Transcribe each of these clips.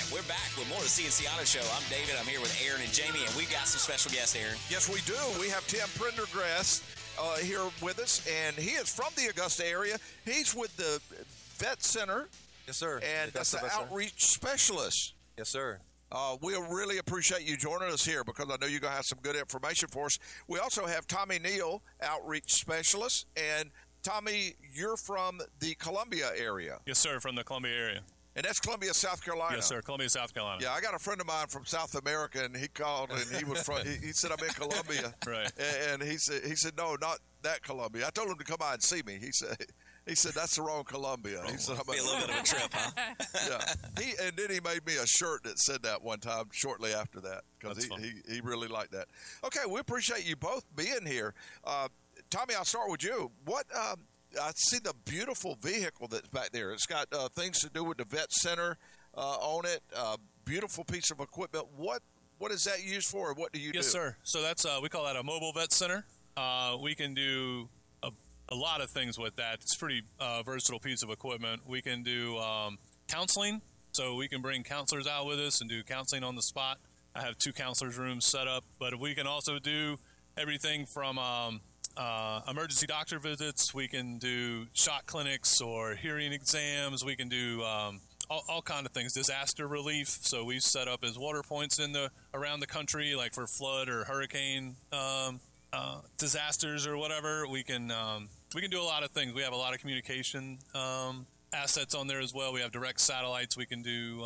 We're back with more of the CNC Auto Show. I'm David. I'm here with Aaron and Jamie, and we've got some special guests, Aaron. Yes, we do. We have Tim Prendergast here with us, and he is from the Augusta area. He's with the Vet Center. Yes, sir. And that's the outreach specialist. Yes, sir. We really appreciate you joining us here because I know you're going to have some good information for us. We also have Tommy Neal, outreach specialist. And Tommy, you're from the Columbia area. Yes, sir, from the Columbia area. And that's Columbia, South Carolina. Yes, sir, Columbia, South Carolina. Yeah, I got a friend of mine from South America, and he called, and he was from. He said, "I'm in Columbia." Right. And he said, "No, not that Columbia." I told him to come by and see me. He said, "That's the wrong Columbia." He said, Be a little bit of a trip, huh? Yeah. And then he made me a shirt that said that one time shortly after that because he really liked that. Okay, we appreciate you both being here. Tommy, I'll start with you. What? I see the beautiful vehicle that's back there. It's got things to do with the Vet Center on it. Beautiful piece of equipment. What is that used for, or what do you do? Yes, sir. So that's we call that a mobile vet center. We can do a lot of things with that. It's a pretty versatile piece of equipment. We can do counseling. So we can bring counselors out with us and do counseling on the spot. I have 2 counselors' rooms set up. But we can also do everything from emergency doctor visits. We can do shot clinics or hearing exams. We can do all kind of things. Disaster relief. So we've set up as water points around the country, like for flood or hurricane disasters or whatever. We can do a lot of things. We have a lot of communication assets on there as well. We have direct satellites. We can do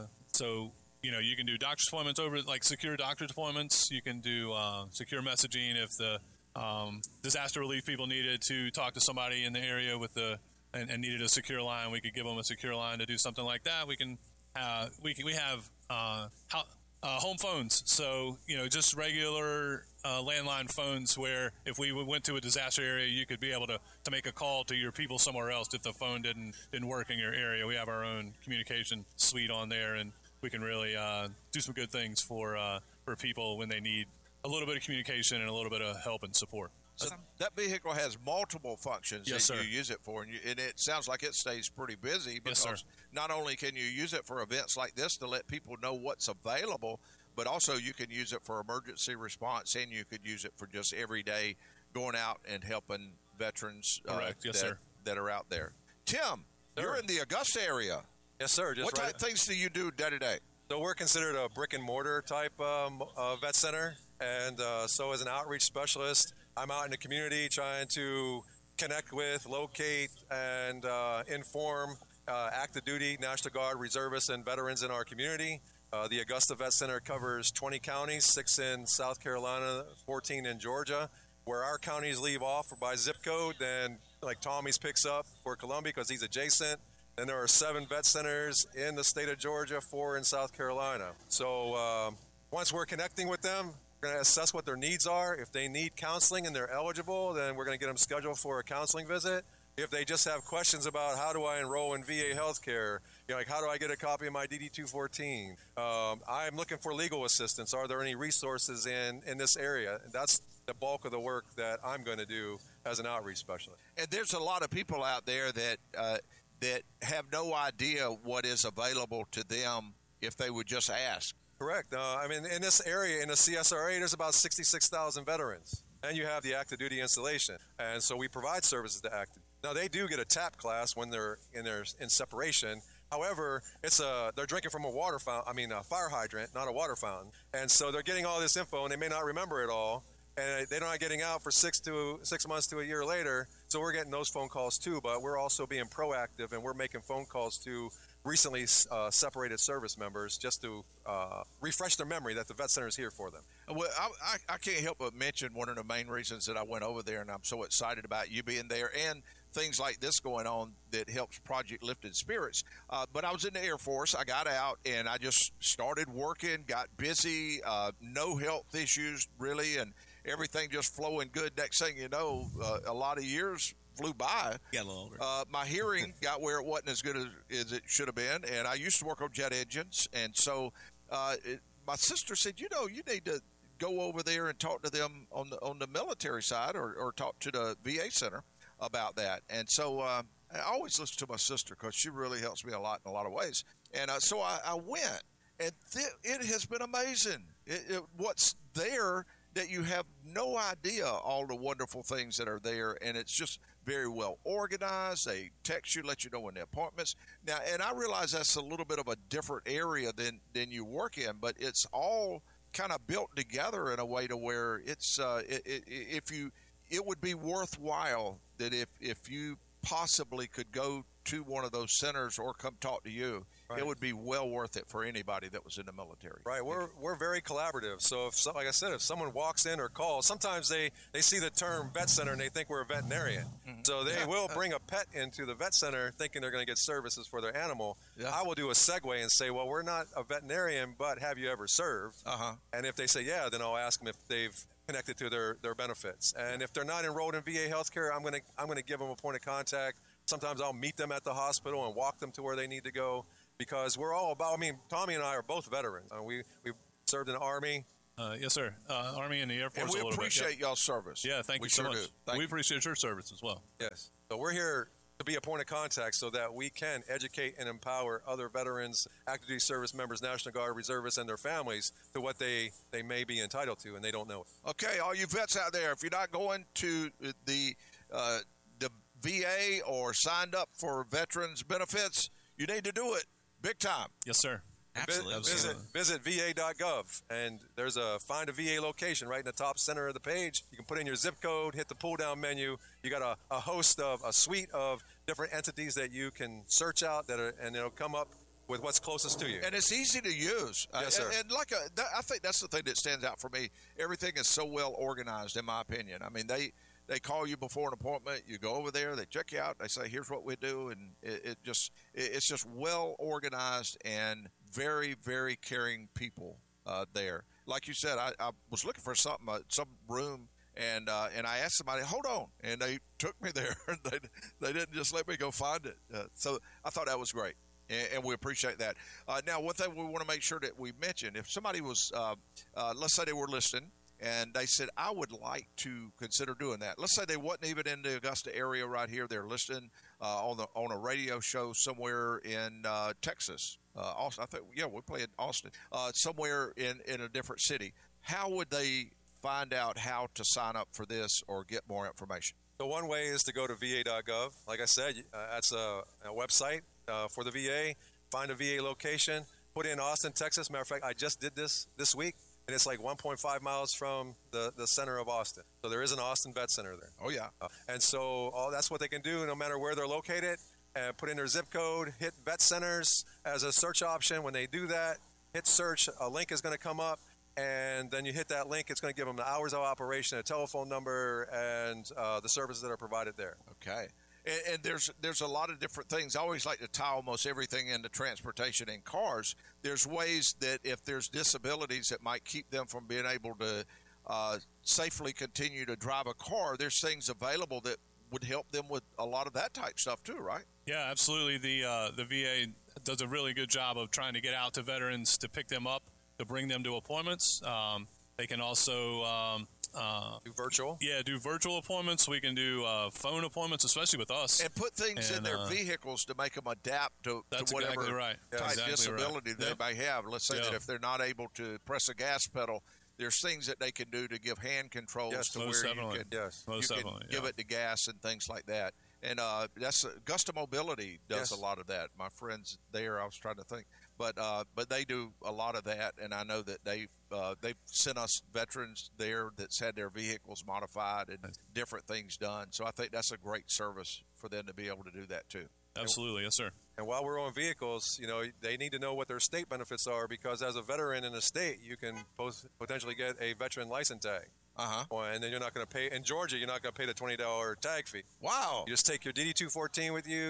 you can do doctor's appointments over like secure doctor's appointments. You can do secure messaging if the disaster relief people needed to talk to somebody in the area and needed a secure line. We could give them a secure line to do something like that. We have home phones, so just regular landline phones where if we went to a disaster area, you could be able to make a call to your people somewhere else if the phone didn't work in your area. We have our own communication suite on there, and we can really do some good things for people when they need a little bit of communication and a little bit of help and support. So that vehicle has multiple functions Yes, that sir. you use it for, and it sounds like it stays pretty busy because Yes, sir. not only can you use it for events like this to let people know what's available, but also you can use it for emergency response, and you could use it for just every day going out and helping veterans Correct. Yes, sir. that are out there. Tim, you're in the Augusta area. Yes, sir. What type of things do you do day to day? So we're considered a brick and mortar type vet center, and so as an outreach specialist, I'm out in the community trying to connect with, locate, and inform active duty, National Guard, reservists, and veterans in our community. The Augusta Vet Center covers 20 counties, 6 in South Carolina, 14 in Georgia. Where our counties leave off by zip code, then like Tommy's picks up for Columbia because he's adjacent. Then there are 7 vet centers in the state of Georgia, 4 in South Carolina. So once we're connecting with them, we're going to assess what their needs are. If they need counseling and they're eligible, then we're going to get them scheduled for a counseling visit. If they just have questions about how do I enroll in VA healthcare, like how do I get a copy of my DD-214, I'm looking for legal assistance. Are there any resources in this area? And that's the bulk of the work that I'm going to do as an outreach specialist. And there's a lot of people out there that have no idea what is available to them if they would just ask. Correct. I mean, in this area, in the CSRA, there's about 66,000 veterans. And you have the active duty installation. And so we provide services to active. Now, they do get a TAP class when they're in separation. However, they're drinking from a fire hydrant, not a water fountain. And so they're getting all this info, and they may not remember it all. And they're not getting out for 6 months to a year later. So we're getting those phone calls too. But we're also being proactive, and we're making phone calls to recently separated service members just to refresh their memory that the vet center is here for them. Well, I can't help but mention one of the main reasons that I went over there, and I'm so excited about you being there and things like this going on that helps Project Lifted Spirits. But I was in the Air Force. I got out, and I just started working, got busy, no health issues really, and everything just flowing good. Next thing you know, a lot of years flew by. Got a little older. My hearing got where it wasn't as good as it should have been, and I used to work on jet engines, and so my sister said, you need to go over there and talk to them on the military side or talk to the VA center about that. And so I always listen to my sister because she really helps me a lot in a lot of ways. And so I went. and it has been amazing. What's there that you have no idea all the wonderful things that are there, and it's just very well organized. They text you, let you know when the appointments. Now, and I realize that's a little bit of a different area than you work in, but it's all kind of built together in a way to where it's it would be worthwhile that if you possibly could go to one of those centers or come talk to you, right. It would be well worth it for anybody that was in the military. Right. We're very collaborative. So, like I said, if someone walks in or calls, sometimes they see the term vet center and they think we're a veterinarian. Mm-hmm. So they will bring a pet into the vet center thinking they're going to get services for their animal. Yeah. I will do a segue and say, well, we're not a veterinarian, but have you ever served? Uh-huh. And if they say, yeah, then I'll ask them if they've connected to their benefits. And if they're not enrolled in VA healthcare, I'm going to give them a point of contact. Sometimes I'll meet them at the hospital and walk them to where they need to go, because we're all about, I mean, Tommy and I are both veterans. We served in the Army. Yes, sir. Army and the Air Force. And we appreciate y'all's service. Yeah, thank you so much. We appreciate your service as well. Yes. So we're here to be a point of contact so that we can educate and empower other veterans, active duty service members, National Guard reservists, and their families to what they may be entitled to, and they don't know it. Okay, all you vets out there, if you're not going to the VA or signed up for veterans benefits, you need to do it big time. Yes, sir. Absolutely. Visit va.gov, and there's a find a VA location right in the top center of the page. You can put in your zip code, hit the pull down menu. You got a suite of different entities that you can search out and it'll come up with what's closest to you. And it's easy to use. Yes, sir. And I think that's the thing that stands out for me. Everything is so well organized, in my opinion. I mean, they call you before an appointment. You go over there. They check you out. They say, "Here's what we do," and it's just well organized and very, very caring people there. Like you said, I was looking for some room, and I asked somebody, "Hold on," and they took me there. They didn't just let me go find it. So I thought that was great, and we appreciate that. Now, one thing we want to make sure that we mention: if somebody was, let's say they were listening, and they said, I would like to consider doing that. Let's say they wasn't even in the Augusta area right here. They're listening on a radio show somewhere in Texas. Austin, I think, we play in Austin, somewhere in a different city. How would they find out how to sign up for this or get more information? So one way is to go to va.gov. Like I said, that's a website for the VA. Find a VA location. Put in Austin, Texas. Matter of fact, I just did this week. And it's like 1.5 miles from the center of Austin. So there is an Austin Vet Center there. Oh, yeah. And so that's what they can do no matter where they're located. Put in their zip code, hit Vet Centers as a search option. When they do that, hit search, a link is going to come up. And then you hit that link, it's going to give them the hours of operation, a telephone number, and the services that are provided there. Okay. And there's a lot of different things. I always like to tie almost everything into transportation and cars. There's ways that if there's disabilities that might keep them from being able to safely continue to drive a car, there's things available that would help them with a lot of that type stuff too, right? Yeah, absolutely. The VA does a really good job of trying to get out to veterans to pick them up, to bring them to appointments. They can also do virtual. Yeah, do virtual appointments. We can do phone appointments, especially with us. And put things in their vehicles to make them adapt to whatever exactly right. type disability they may have. Let's say that if they're not able to press a gas pedal, there's things that they can do to give hand controls to where you can give it to gas and things like that. And that's Augusta Mobility does a lot of that. My friends there, I was trying to think. But they do a lot of that, and I know that they've sent us veterans there that's had their vehicles modified and different things done. So I think that's a great service for them to be able to do that too. Absolutely, yes, sir. And while we're on vehicles, they need to know what their state benefits are, because as a veteran in a state, you can potentially get a veteran license tag. And then you're not going to pay in Georgia. You're not going to pay the $20 tag fee. Wow! You just take your DD-214 with you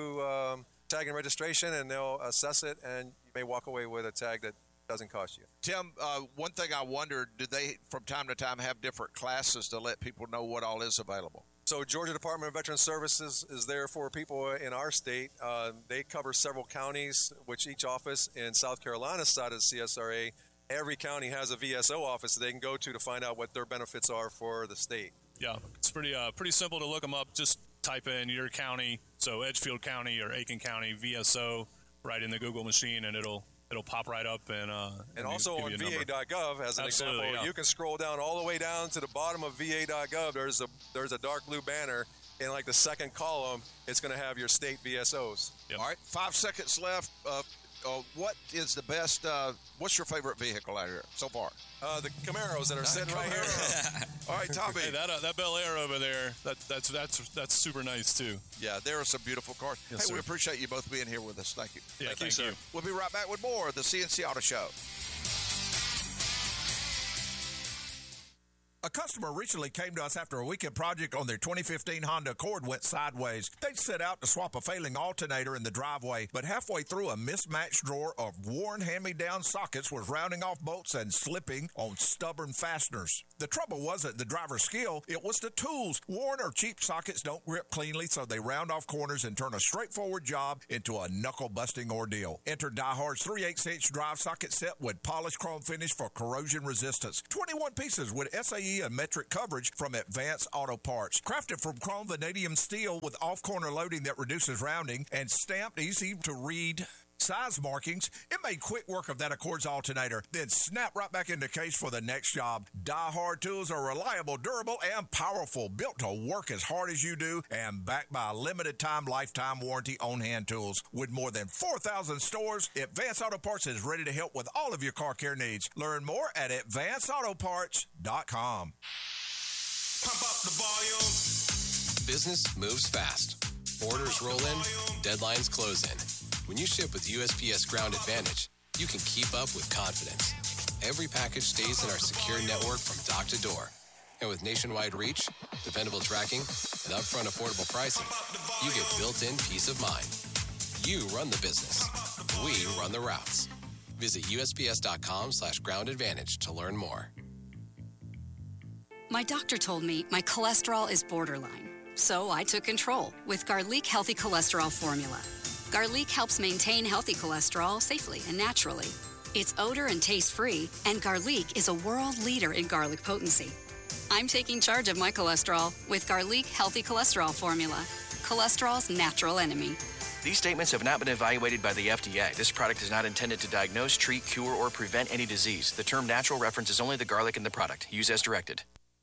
to tag and registration, and they'll assess it, and you may walk away with a tag that doesn't cost you. Tim, one thing I wondered, do they from time to time have different classes to let people know what all is available? So Georgia Department of Veteran Services is there for people in our state. They cover several counties, which each office in South Carolina's side of the CSRA, every county has a VSO office that they can go to find out what their benefits are for the state. Yeah, it's pretty simple to look them up. Just type in your county, so Edgefield County or Aiken County VSO, right in the Google machine, and it'll it'll pop right up and also on va.gov, as an example, you can scroll down all the way down to the bottom of va.gov. There's a dark blue banner. In like the second column, it's going to have your state VSOs. Yep. All right, 5 seconds left. What is the best? What's your favorite vehicle out here so far? The Camaros that are sitting right here. All right, Tommy. Hey, that Bel Air over there, that's super nice too. Yeah, there are some beautiful cars. Yes, hey, sir. we appreciate you both being here with us. Thank you. Yeah, Thank you, sir. We'll be right back with more of the CNC Auto Show. A customer recently came to us after a weekend project on their 2015 Honda Accord went sideways. They'd set out to swap a failing alternator in the driveway, but halfway through, a mismatched drawer of worn hand-me-down sockets was rounding off bolts and slipping on stubborn fasteners. The trouble wasn't the driver's skill, it was the tools. Worn or cheap sockets don't grip cleanly, so they round off corners and turn a straightforward job into a knuckle-busting ordeal. Enter DieHard's 3/8-inch drive socket set with polished chrome finish for corrosion resistance. 21 pieces with SAE and metric coverage from Advanced Auto Parts. Crafted from chrome vanadium steel with off-corner loading that reduces rounding and stamped easy-to-read size markings, it made quick work of that Accord's alternator, then snap right back into case for the next job. DieHard tools are reliable, durable, and powerful, built to work as hard as you do, and backed by a limited-time, lifetime warranty on hand tools. With more than 4,000 stores, Advanced Auto Parts is ready to help with all of your car care needs. Learn more at advancedautoparts.com. Pump up the volume. Business moves fast. Orders roll in, deadlines close in. When you ship with USPS Ground Advantage, you can keep up with confidence. Every package stays in our secure network from dock to door. And with nationwide reach, dependable tracking, and upfront affordable pricing, you get built-in peace of mind. You run the business. We run the routes. Visit USPS.com/Ground Advantage to learn more. My doctor told me my cholesterol is borderline, so I took control with Garlic Healthy Cholesterol Formula. Garlic helps maintain healthy cholesterol safely and naturally. It's odor and taste-free, and Garlic is a world leader in garlic potency. I'm taking charge of my cholesterol with Garlic Healthy Cholesterol Formula, cholesterol's natural enemy. These statements have not been evaluated by the FDA. This product is not intended to diagnose, treat, cure, or prevent any disease. The term natural references only the garlic in the product. Use as directed.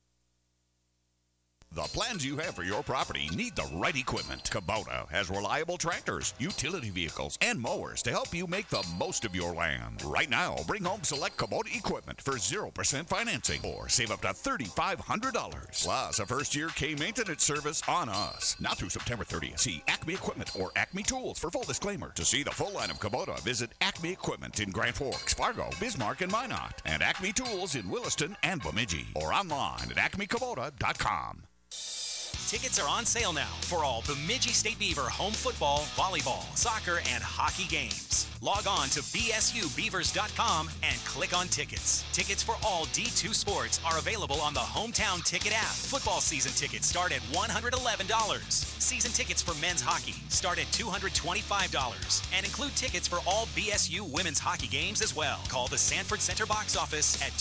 The plans you have for your property need the right equipment. Kubota has reliable tractors, utility vehicles, and mowers to help you make the most of your land. Right now, bring home select Kubota equipment for 0% financing or save up to $3,500. Plus, a first-year K-maintenance service on us. Not through September 30th. See Acme Equipment or Acme Tools for full disclaimer. To see the full line of Kubota, visit Acme Equipment in Grand Forks, Fargo, Bismarck, and Minot, and Acme Tools in Williston and Bemidji, or online at acmekubota.com. Tickets are on sale now for all Bemidji State Beaver home football, volleyball, soccer, and hockey games. Log on to bsubeavers.com and click on tickets. Tickets for all D2 sports are available on the Hometown Ticket app. Football season tickets start at $111. Season tickets for men's hockey start at $225 and include tickets for all BSU women's hockey games as well. Call the Sanford Center box office at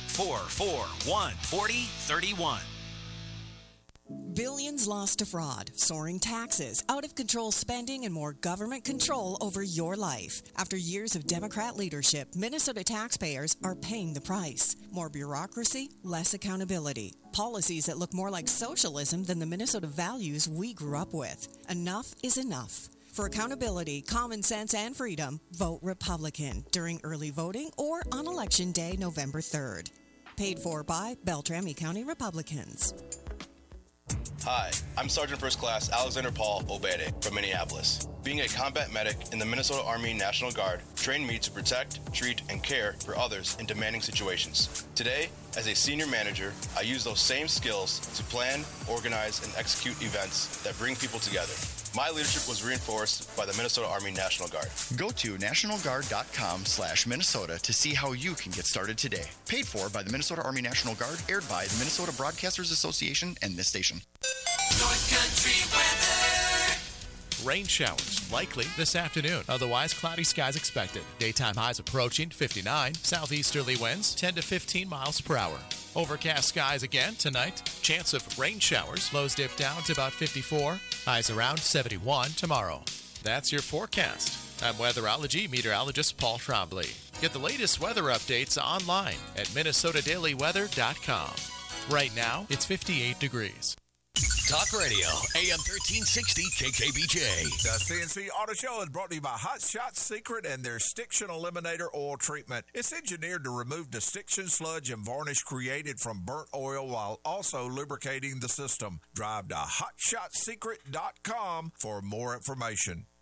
218-441-4031. Billions lost to fraud, soaring taxes, out-of-control spending, and more government control over your life. After years of Democrat leadership, Minnesota taxpayers are paying the price. More bureaucracy, less accountability. Policies that look more like socialism than the Minnesota values we grew up with. Enough is enough. For accountability, common sense, and freedom, vote Republican during early voting or on Election Day, November 3rd. Paid for by Beltrami County Republicans. Hi, I'm Sergeant First Class Alexander Paul Obede from Minneapolis. Being a combat medic in the Minnesota Army National Guard trained me to protect, treat, and care for others in demanding situations. Today, as a senior manager, I use those same skills to plan, organize, and execute events that bring people together. My leadership was reinforced by the Minnesota Army National Guard. Go to nationalguard.com/Minnesota to see how you can get started today. Paid for by the Minnesota Army National Guard, aired by the Minnesota Broadcasters Association and this station. North Country weather. Rain showers likely this afternoon. Otherwise, cloudy skies expected. Daytime highs approaching 59. Southeasterly winds 10 to 15 miles per hour. Overcast skies again tonight. Chance of rain showers. Lows dip down to about 54. Highs around 71 tomorrow. That's your forecast. I'm weatherology meteorologist Paul Trombley. Get the latest weather updates online at minnesotadailyweather.com. Right now, it's 58 degrees. Talk Radio, AM 1360 KKBJ. The CNC Auto Show is brought to you by Hot Shot Secret and their Stiction Eliminator Oil Treatment. It's engineered to remove the stiction, sludge, and varnish created from burnt oil while also lubricating the system. Drive to hotshotsecret.com for more information.